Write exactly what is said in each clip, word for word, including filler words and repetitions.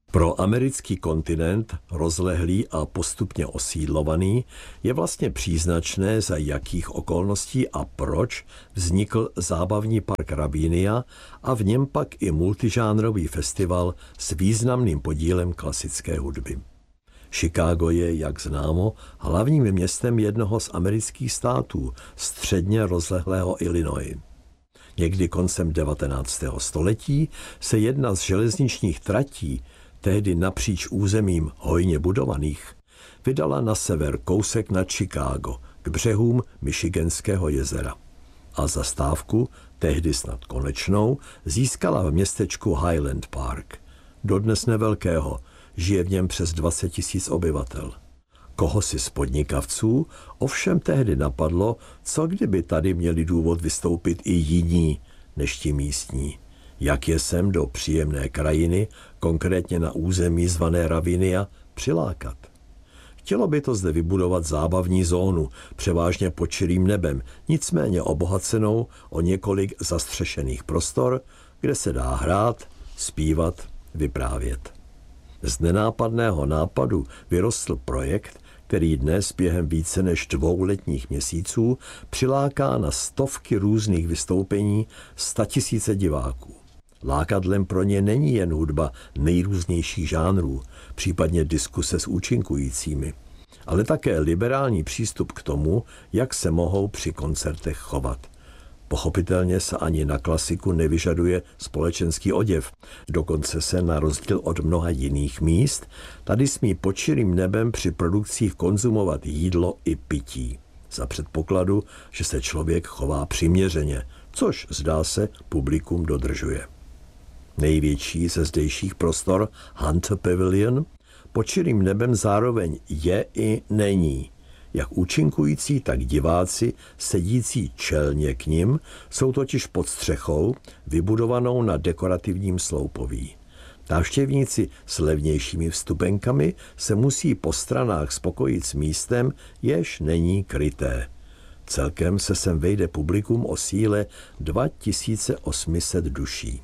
Pro americký kontinent, rozlehlý a postupně osídlovaný, je vlastně příznačné, za jakých okolností a proč vznikl zábavní park Ravinia a v něm pak i multižánrový festival s významným podílem klasické hudby. Chicago je, jak známo, hlavním městem jednoho z amerických států, středně rozlehlého Illinois. Někdy koncem devatenáctého století se jedna z železničních tratí, tehdy napříč územím hojně budovaných, vydala na sever kousek nad Chicago, k břehům Michiganského jezera. A zastávku, tehdy snad konečnou, získala v městečku Highland Park. Dodnes nevelkého, žije v něm přes dvacet tisíc obyvatel. Koho si z podnikavců ovšem tehdy napadlo, co kdyby tady měli důvod vystoupit i jiní než ti místní. Jak je sem do příjemné krajiny, konkrétně na území zvané Ravinia, přilákat. Chtělo by to zde vybudovat zábavní zónu, převážně pod čirým nebem, nicméně obohacenou o několik zastřešených prostor, kde se dá hrát, zpívat, vyprávět. Z nenápadného nápadu vyrostl projekt, který dnes během více než dvou letních měsíců přiláká na stovky různých vystoupení statisíce diváků. Lákadlem pro ně není jen hudba nejrůznějších žánrů, případně diskuse s účinkujícími, ale také liberální přístup k tomu, jak se mohou při koncertech chovat. Pochopitelně se ani na klasiku nevyžaduje společenský oděv. Dokonce se na rozdíl od mnoha jiných míst tady smí pod širým nebem při produkcích konzumovat jídlo i pití. Za předpokladu, že se člověk chová přiměřeně, což zdá se publikum dodržuje. Největší ze zdejších prostor, Hunter Pavilion, pod širým nebem zároveň je i není. Jak účinkující, tak diváci, sedící čelně k nim, jsou totiž pod střechou, vybudovanou na dekorativním sloupoví. Návštěvníci s levnějšími vstupenkami se musí po stranách spokojit s místem, jež není kryté. Celkem se sem vejde publikum o síle dva tisíce osm set duší.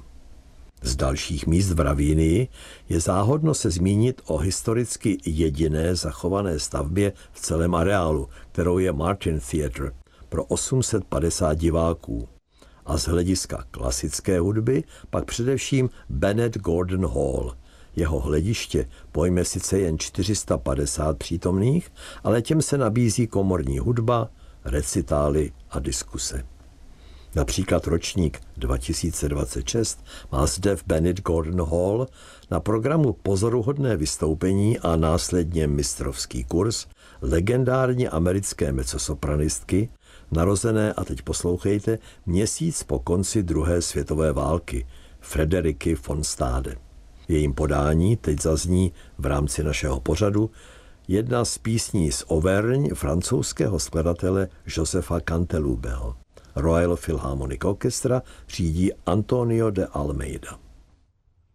Z dalších míst v Ravinii je záhodno se zmínit o historicky jediné zachované stavbě v celém areálu, kterou je Martin Theatre pro osm set padesát diváků. A z hlediska klasické hudby pak především Bennett Gordon Hall. Jeho hlediště pojme sice jen čtyři sta padesát přítomných, ale těm se nabízí komorní hudba, recitály a diskuse. Například ročník dva tisíce dvacet šest má zde v Bennett Gordon Hall na programu pozoruhodné vystoupení a následně mistrovský kurz legendární americké mezzosopranistky, narozené, a teď poslouchejte, měsíc po konci druhé světové války, Frederiky von Stade. V jejím podání teď zazní v rámci našeho pořadu jedna z písní z Auvergne francouzského skladatele Josefa Canteloupého. Royal Philharmonic Orchestra řídí Antonio de Almeida.